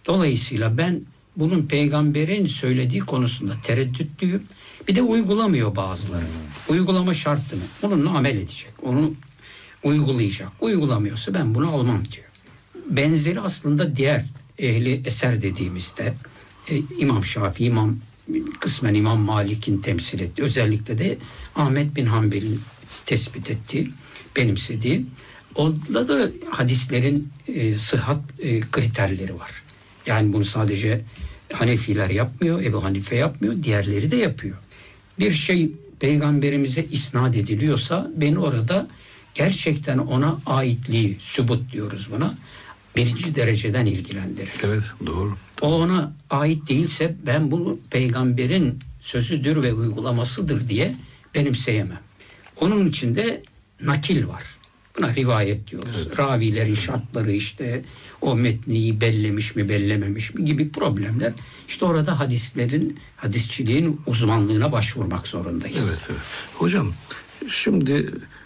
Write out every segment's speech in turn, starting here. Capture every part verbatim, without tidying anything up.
Dolayısıyla ben bunun peygamberin söylediği konusunda tereddütlüyüm. Bir de uygulamıyor bazıları. Uygulama şartını. Onunla amel edecek. Onu uygulayacak. Uygulamıyorsa ben bunu almam diyor. Benzeri aslında diğer ehli eser dediğimizde e, İmam Şafii, İmam kısmen İmam Malik'in temsil ettiği, özellikle de Ahmet bin Hanbel'in tespit ettiği, benimsediği, onda da hadislerin e, sıhhat e, kriterleri var. Yani bunu sadece Hanefiler yapmıyor, Ebu Hanife yapmıyor, diğerleri de yapıyor. Bir şey peygamberimize isnat ediliyorsa beni orada gerçekten ona aitliği, sübut diyoruz buna, birinci dereceden ilgilendirir. Evet, doğru. O ona ait değilse ben bunu peygamberin sözüdür ve uygulamasıdır diye benimseyemem. Onun içinde nakil var. Buna rivayet diyoruz. Evet. Ravilerin şartları, işte o metniyi bellemiş mi bellememiş mi gibi problemler. İşte orada hadislerin, hadisçiliğin uzmanlığına başvurmak zorundayız. Evet, evet. Hocam şimdi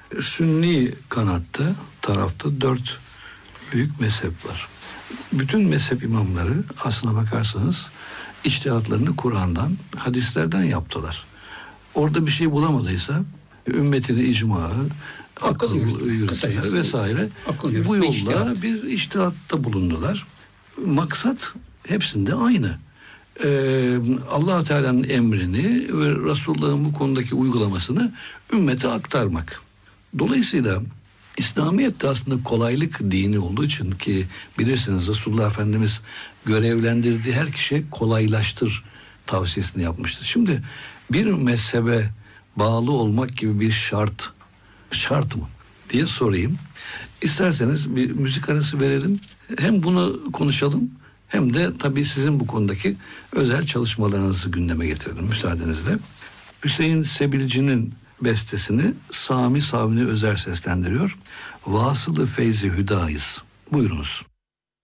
Sünni kanatta, tarafta dört büyük mezhep var. Bütün mezhep imamları aslına bakarsanız içtihatlarını Kur'an'dan, hadislerden yaptılar. Orada bir şey bulamadıysa ümmetini icmaı, akıl, akıl yürütüler vesaire akıl bu yolla içtihat. Bir içtihatta bulundular. Maksat hepsinde aynı. Ee, Allah-u Teala'nın emrini ve Resulullah'ın bu konudaki uygulamasını ümmete aktarmak. Dolayısıyla İslamiyet de aslında kolaylık dini olduğu için, ki bilirsiniz Resulullah Efendimiz görevlendirdiği her kişiye kolaylaştır tavsiyesini yapmıştır. Şimdi bir mezhebe bağlı olmak gibi bir şart şart mı diye sorayım. İsterseniz bir müzik arası verelim. Hem bunu konuşalım hem de tabii sizin bu konudaki özel çalışmalarınızı gündeme getirelim müsaadenizle. Hüseyin Sebilci'nin bestesini Sami Savni Özer seslendiriyor. Vasılı Feyzi Hüdayız. Buyurunuz.